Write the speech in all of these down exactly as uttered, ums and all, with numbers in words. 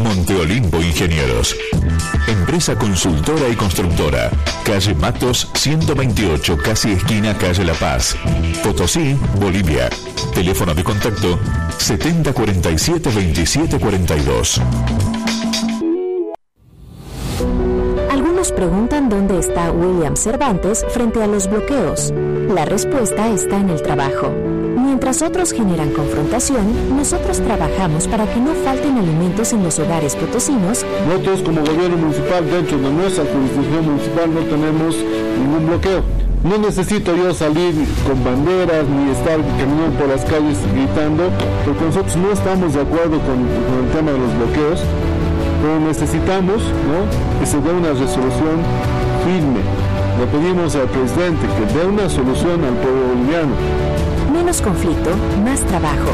Monteolimpo Ingenieros. Empresa consultora y constructora. Calle Matos ciento veintiocho, casi esquina Calle La Paz. Potosí, Bolivia. Teléfono de contacto setenta cuarenta y siete veintisiete cuarenta y dos. Algunos preguntan dónde está William Cervantes frente a los bloqueos. La respuesta está en el trabajo. Mientras otros generan confrontación, nosotros trabajamos para que no falten alimentos en los hogares potosinos. Nosotros como gobierno municipal, dentro de nuestra jurisdicción municipal, no tenemos ningún bloqueo. No necesito yo salir con banderas ni estar caminando por las calles gritando, porque nosotros no estamos de acuerdo con, con el tema de los bloqueos, pero necesitamos, ¿no?, que se dé una resolución firme. Le pedimos al presidente que dé una solución al pueblo boliviano. Menos conflicto, más trabajo.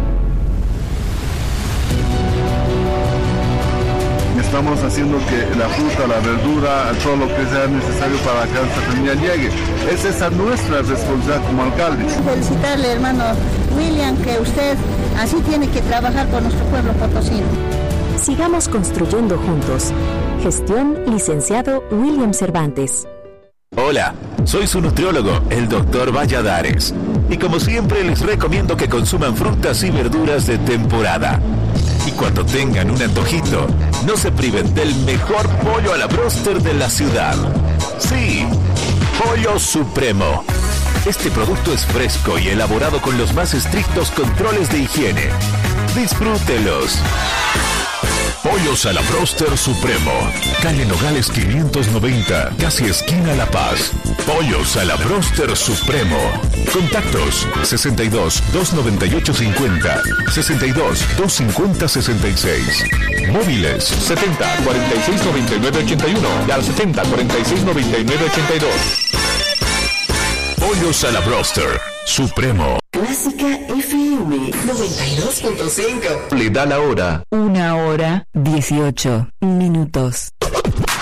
Estamos haciendo que la fruta, la verdura, todo lo que sea necesario para que esta familia llegue. Es esa nuestra responsabilidad como alcaldes. Felicitarle, hermano William, que usted así tiene que trabajar con nuestro pueblo potosino. Sigamos construyendo juntos. Gestión licenciado William Cervantes. Hola, soy su nutriólogo, el doctor Valladares. Y como siempre les recomiendo que consuman frutas y verduras de temporada. Y cuando tengan un antojito, no se priven del mejor pollo a la bróster de la ciudad. Sí, Pollo Supremo. Este producto es fresco y elaborado con los más estrictos controles de higiene. Disfrútelos. Pollos a la Bróster Supremo. Calle Nogales quinientos noventa, casi esquina La Paz. Pollos a la Bróster Supremo. Contactos sesenta y dos, doscientos noventa y ocho cincuenta, sesenta y dos, doscientos cincuenta, sesenta y seis. Móviles setenta, cuarenta y seis, noventa y nueve, ochenta y uno y al setenta, cuarenta y seis, noventa y nueve, ochenta y dos. Pollos a la Bróster Supremo. Clásica F M noventa y dos punto cinco. Le da la hora. Una hora, dieciocho minutos.